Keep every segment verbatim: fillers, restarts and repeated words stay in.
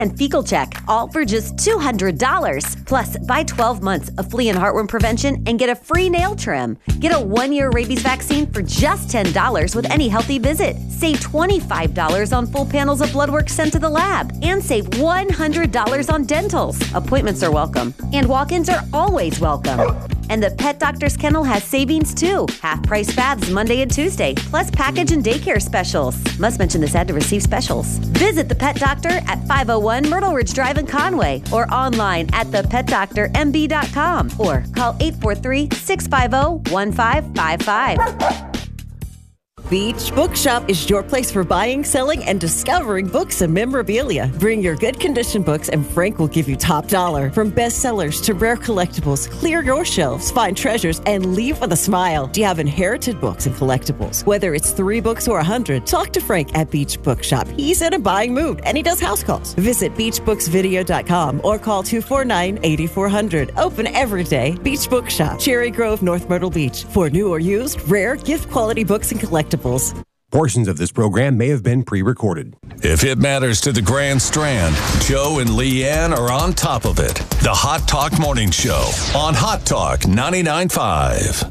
and Fecal Check, all for just two hundred dollars. Plus, buy twelve months of flea and heartworm prevention and get a free nail trim. Get a one-year rabies vaccine for just ten dollars with any healthy visit. Save twenty-five dollars on full panels of blood work sent to the lab. And save one hundred dollars on dentals. Appointments are welcome. And walk-ins are always welcome. And the Pet Doctor's Kennel has savings too. Half-price baths Monday and Tuesday, plus package and daycare specials. Must mention this ad to receive specials. Visit the Pet Doctor at five oh one Myrtle Ridge Drive in Conway or online at the pet doctor m b dot com or call eight four three, six five zero, one five five five. Beach Bookshop is your place for buying, selling, and discovering books and memorabilia. Bring your good condition books and Frank will give you top dollar. From bestsellers to rare collectibles, clear your shelves, find treasures, and leave with a smile. Do you have inherited books and collectibles? Whether it's three books or a hundred, talk to Frank at Beach Bookshop. He's in a buying mood and he does house calls. Visit beach books video dot com or call two four nine, eight four zero zero. Open every day. Beach Bookshop, Cherry Grove, North Myrtle Beach. For new or used, rare, gift quality books and collectibles. Portions of this program may have been pre-recorded. If it matters to the Grand Strand, Joe and Leanne are on top of it. The Hot Talk Morning Show on Hot Talk ninety-nine point five.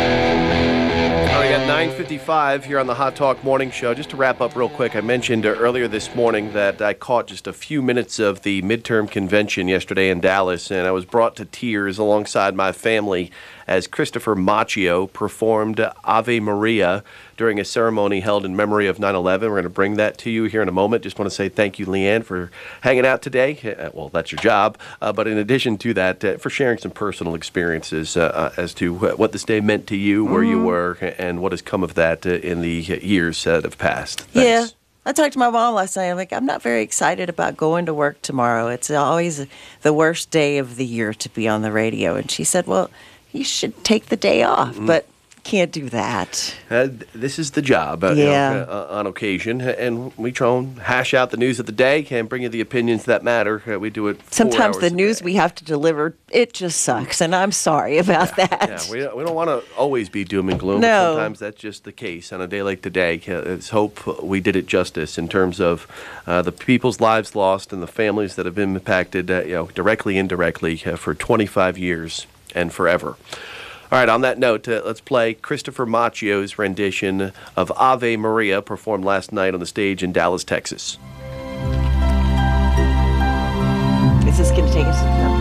All right, we got nine fifty-five here on the Hot Talk Morning Show. Just to wrap up real quick, I mentioned uh, earlier this morning that I caught just a few minutes of the midterm convention yesterday in Dallas, and I was brought to tears alongside my family as Christopher Macchio performed Ave Maria during a ceremony held in memory of nine eleven. We're going to bring that to you here in a moment. Just want to say thank you, Leanne, for hanging out today. Uh, well, that's your job. Uh, but in addition to that, uh, for sharing some personal experiences uh, uh, as to what this day meant to you, where mm-hmm. you were, and what has come of that uh, in the years that have passed. Thanks. Yeah. I talked to my mom last night. I'm like, I'm not very excited about going to work tomorrow. It's always the worst day of the year to be on the radio. And she said, well, you should take the day off, mm-hmm. but can't do that. Uh, this is the job uh, yeah. you know, uh, on occasion, and we try and hash out the news of the day and bring you the opinions that matter. Uh, we do it four Sometimes hours the news we have to deliver, it just sucks, and I'm sorry about yeah, that. Yeah, we don't, we don't want to always be doom and gloom. No. Sometimes that's just the case. On a day like today, uh, let's hope we did it justice in terms of uh, the people's lives lost and the families that have been impacted uh, you know, directly, indirectly uh, for twenty-five years and forever. All right, on that note, uh, let's play Christopher Macchio's rendition of Ave Maria, performed last night on the stage in Dallas, Texas. Is this going to take us to the